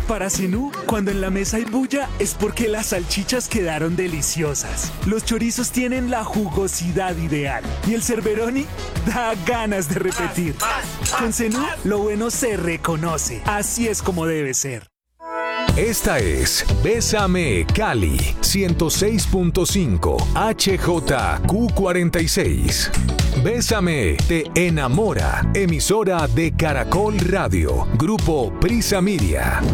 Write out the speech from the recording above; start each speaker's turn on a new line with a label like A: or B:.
A: Para Zenú, cuando en la mesa hay bulla es porque las salchichas quedaron deliciosas. Los chorizos tienen la jugosidad ideal y el Cerberoni da ganas de repetir. Con Zenú, lo bueno se reconoce. Así es como debe ser.
B: Esta es Bésame Cali 106.5 HJQ46. Bésame te enamora. Emisora de Caracol Radio. Grupo Prisa Media.